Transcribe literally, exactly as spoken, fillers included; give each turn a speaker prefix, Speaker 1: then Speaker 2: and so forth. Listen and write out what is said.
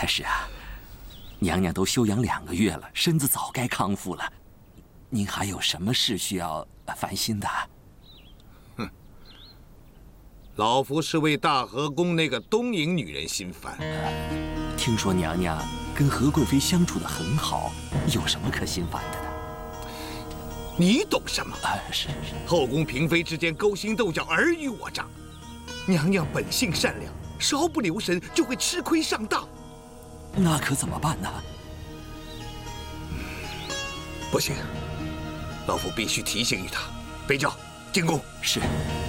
Speaker 1: 太师啊，娘娘都休养两个月了，身子早该康复了。您还有什么事需要烦心的？
Speaker 2: 哼，老夫是为大和宫那个东瀛女人心烦。
Speaker 1: 听说娘娘跟何贵妃相处得很好，有什么可心烦的呢？
Speaker 2: 你懂什么？
Speaker 1: 啊，是是。
Speaker 2: 后宫嫔妃之间勾心斗角，尔虞我诈。娘娘本性善良，稍不留神就会吃亏上当。
Speaker 1: 那可怎么办呢？
Speaker 2: 不行，老夫必须提醒于她。北郊进宫。
Speaker 1: 是。